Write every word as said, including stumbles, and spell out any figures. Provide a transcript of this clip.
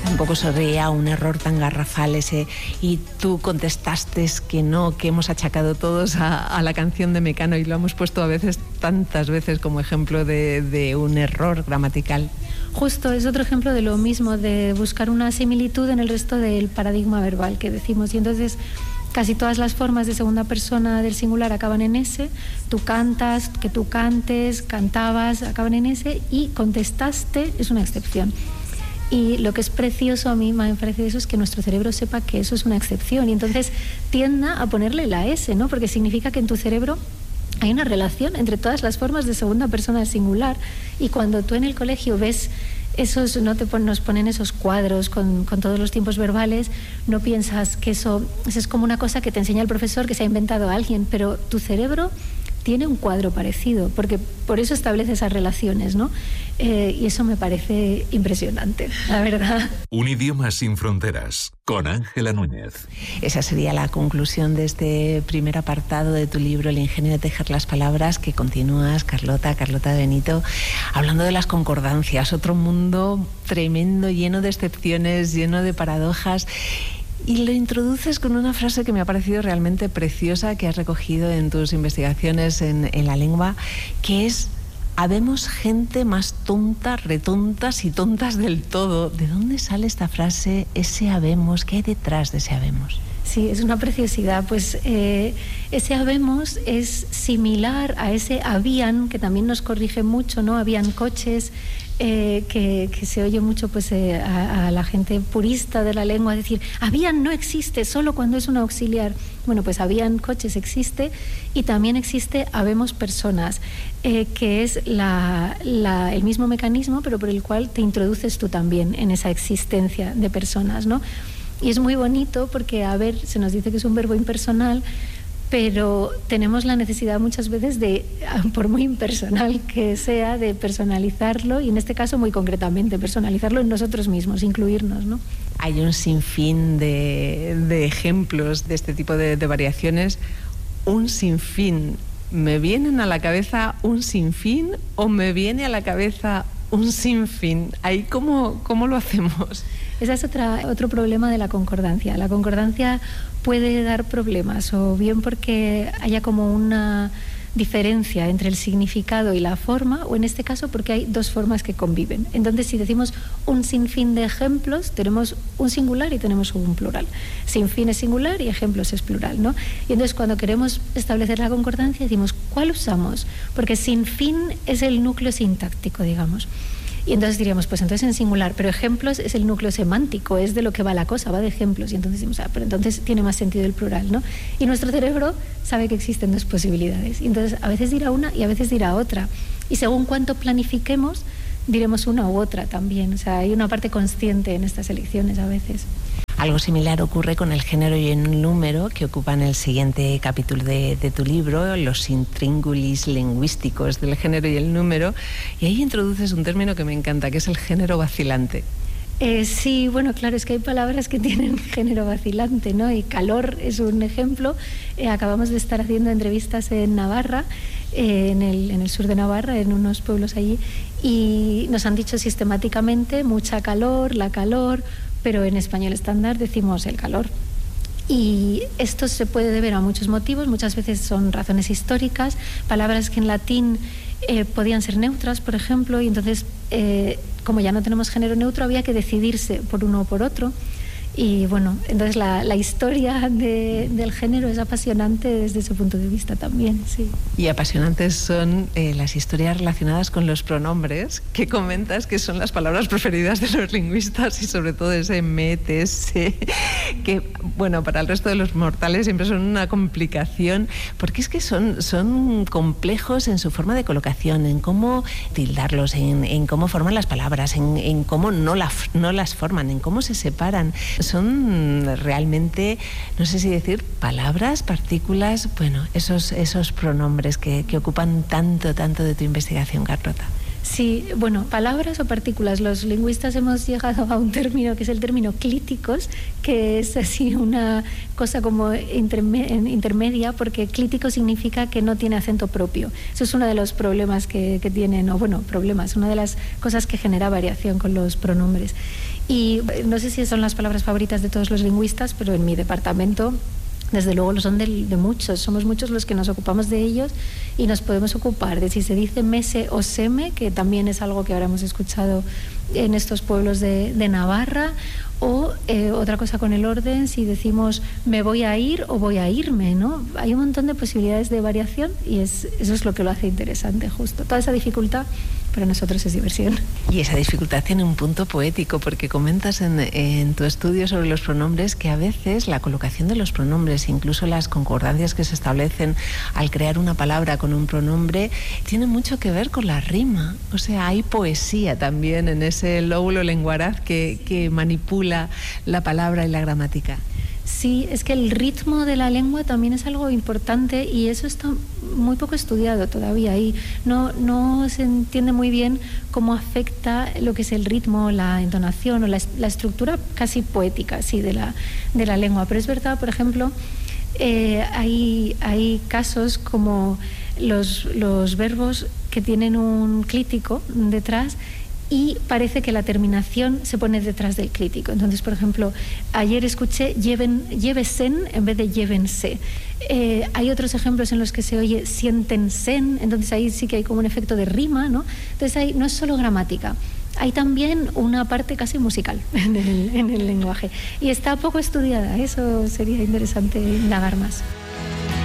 un poco sobre a un error tan garrafal ese, y tú contestaste que no, que hemos achacado todos a, a la canción de Mecano, y lo hemos puesto a veces, tantas veces, como ejemplo de, de un error gramatical. Justo, es otro ejemplo de lo mismo, de buscar una similitud en el resto del paradigma verbal que decimos, y entonces casi todas las formas de segunda persona del singular acaban en S. Tú cantas, que tú cantes, cantabas, acaban en S, y contestaste es una excepción. Y lo que es precioso, a mí me parece eso, es que nuestro cerebro sepa que eso es una excepción, y entonces tienda a ponerle la S, ¿no? Porque significa que en tu cerebro hay una relación entre todas las formas de segunda persona del singular, y cuando tú en el colegio ves esos, no te pon, nos ponen esos cuadros con, con todos los tiempos verbales, no piensas que eso, eso es como una cosa que te enseña el profesor, que se ha inventado alguien, pero tu cerebro tiene un cuadro parecido, porque por eso establece esas relaciones, ¿no? Eh, y eso me parece impresionante, la verdad. Un idioma sin fronteras, con Ángela Núñez. Esa sería la conclusión de este primer apartado de tu libro, El ingenio de tejer las palabras, que continúas, Carlota, Carlota Benito, hablando de las concordancias, otro mundo tremendo, lleno de excepciones, lleno de paradojas. Y lo introduces con una frase que me ha parecido realmente preciosa, que has recogido en tus investigaciones en, en la lengua, que es: habemos gente más tonta, retontas y tontas del todo. ¿De dónde sale esta frase, ese habemos? ¿Qué hay detrás de ese habemos? Sí, es una preciosidad. Pues eh, ese habemos es similar a ese habían, que también nos corrige mucho, ¿no? Habían coches, eh, que, que se oye mucho pues eh, a, a la gente purista de la lengua decir, habían no existe, solo cuando es un auxiliar. Bueno, pues habían coches existe, y también existe habemos personas, eh, que es la, la, el mismo mecanismo, pero por el cual te introduces tú también en esa existencia de personas, ¿no? Y es muy bonito porque, a ver, se nos dice que es un verbo impersonal, pero tenemos la necesidad muchas veces de, por muy impersonal que sea, de personalizarlo, y en este caso muy concretamente, personalizarlo en nosotros mismos, incluirnos, ¿no? Hay un sinfín de, de ejemplos de este tipo de, de variaciones, un sinfín. ¿Me vienen a la cabeza un sinfín o me viene a la cabeza un sinfín? Ahí, ¿cómo, cómo lo hacemos? Ese es otra, otro problema de la concordancia. La concordancia puede dar problemas, o bien porque haya como una diferencia entre el significado y la forma, o en este caso porque hay dos formas que conviven. Entonces, si decimos un sinfín de ejemplos, tenemos un singular y tenemos un plural. Sinfín es singular y ejemplos es plural, ¿no? Y entonces, cuando queremos establecer la concordancia, decimos, ¿cuál usamos? Porque sinfín es el núcleo sintáctico, digamos. Y entonces diríamos, pues entonces en singular, pero ejemplos es el núcleo semántico, es de lo que va la cosa, va de ejemplos. Y entonces decimos, ah, pero entonces tiene más sentido el plural, ¿no? Y nuestro cerebro sabe que existen dos posibilidades. Y entonces a veces dirá una y a veces dirá otra. Y según cuánto planifiquemos, diremos una u otra también. O sea, hay una parte consciente en estas elecciones a veces. Algo similar ocurre con el género y el número, que ocupan el siguiente capítulo de, de tu libro, los intríngulis lingüísticos del género y el número, y ahí introduces un término que me encanta, que es el género vacilante. Eh, sí, bueno, claro, es que hay palabras que tienen género vacilante, ¿no? Y calor es un ejemplo. Eh, acabamos de estar haciendo entrevistas en Navarra, eh, en, el, en el sur de Navarra, en unos pueblos allí, y nos han dicho sistemáticamente mucha calor, la calor, pero en español estándar decimos el calor. Y esto se puede deber a muchos motivos, muchas veces son razones históricas, palabras que en latín eh, podían ser neutras, por ejemplo, y entonces, eh, como ya no tenemos género neutro, había que decidirse por uno o por otro. Y bueno, entonces la, la historia de, del género es apasionante desde ese punto de vista también, sí. Y apasionantes son eh, las historias relacionadas con los pronombres, que comentas que son las palabras preferidas de los lingüistas, y sobre todo ese me, te, se, que bueno, para el resto de los mortales siempre son una complicación, porque es que son, son complejos en su forma de colocación, en cómo tildarlos, en, en cómo forman las palabras, en, en cómo no, la, no las forman, en cómo se separan. Son realmente, no sé si decir, palabras, partículas, bueno, esos, esos pronombres que, que ocupan tanto, tanto de tu investigación, Carlota. Sí, bueno, palabras o partículas. Los lingüistas hemos llegado a un término que es el término clíticos, que es así una cosa como intermedia, porque clítico significa que no tiene acento propio. Eso es uno de los problemas que, que tienen, o bueno, problemas, una de las cosas que genera variación con los pronombres. Y no sé si son las palabras favoritas de todos los lingüistas, pero en mi departamento desde luego lo son de, de muchos, somos muchos los que nos ocupamos de ellos y nos podemos ocupar de si se dice mese o seme, que también es algo que ahora hemos escuchado en estos pueblos de, de Navarra, o eh, otra cosa con el orden, si decimos me voy a ir o voy a irme, ¿no? Hay un montón de posibilidades de variación y es, eso es lo que lo hace interesante, justo. Toda esa dificultad para nosotros es diversión. Y esa dificultad tiene un punto poético, porque comentas en, en tu estudio sobre los pronombres que a veces la colocación de los pronombres, incluso las concordancias que se establecen al crear una palabra con un pronombre, tiene mucho que ver con la rima. O sea, hay poesía también en ese lóbulo lenguaraz que, que manipula la palabra y la gramática. Sí, es que el ritmo de la lengua también es algo importante y eso está muy poco estudiado todavía y no, no se entiende muy bien cómo afecta lo que es el ritmo, la entonación o la, la estructura casi poética, sí, de la, de la lengua. Pero es verdad, por ejemplo, eh, hay, hay casos como los, los verbos que tienen un clítico detrás y parece que la terminación se pone detrás del clítico. Entonces, por ejemplo, ayer escuché lleven, llévesen en vez de llévense. Eh, hay otros ejemplos en los que se oye siéntensen, entonces ahí sí que hay como un efecto de rima, ¿no? Entonces ahí no es solo gramática, hay también una parte casi musical en el, en el lenguaje. Y está poco estudiada, eso sería interesante indagar más.